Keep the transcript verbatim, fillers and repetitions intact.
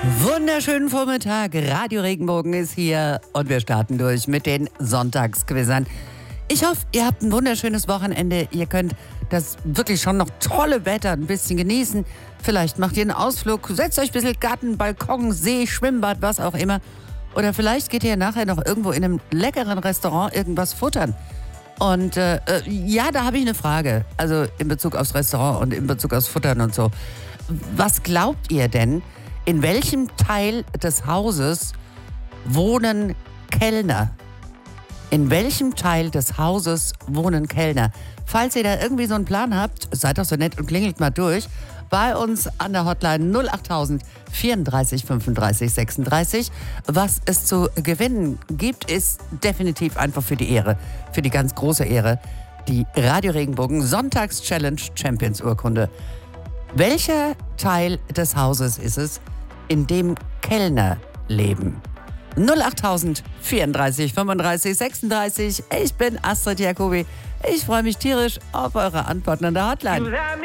Wunderschönen Vormittag, Radio Regenbogen ist hier und wir starten durch mit den Sonntagsquizzern. Ich hoffe, ihr habt ein wunderschönes Wochenende. Ihr könnt das wirklich schon noch tolle Wetter ein bisschen genießen. Vielleicht macht ihr einen Ausflug, setzt euch ein bisschen Garten, Balkon, See, Schwimmbad, was auch immer. Oder vielleicht geht ihr nachher noch irgendwo in einem leckeren Restaurant irgendwas futtern. Und äh, ja, da habe ich eine Frage. Also in Bezug aufs Restaurant und in Bezug aufs Futtern und so. Was glaubt ihr denn, in welchem Teil des Hauses wohnen Kellner? In welchem Teil des Hauses wohnen Kellner? Falls ihr da irgendwie so einen Plan habt, seid doch so nett und klingelt mal durch. Bei uns an der Hotline null achttausend vierunddreißig fünfunddreißig sechsunddreißig. Was es zu gewinnen gibt, ist definitiv einfach für die Ehre, für die ganz große Ehre, die Radio Regenbogen Sonntags-Challenge Champions Urkunde. Welcher Teil des Hauses ist es, in dem Kellner leben? null achttausend vierunddreißig fünfunddreißig sechsunddreißig. Ich bin Astrid Jacobi. Ich freue mich tierisch auf eure Antworten an der Hotline.